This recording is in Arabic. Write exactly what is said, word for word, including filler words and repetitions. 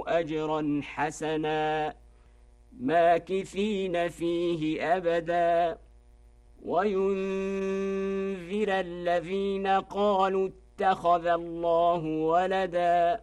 أجرا حسنا ماكثين فيه أبدا وينذر الذين قالوا اتخذ الله ولدا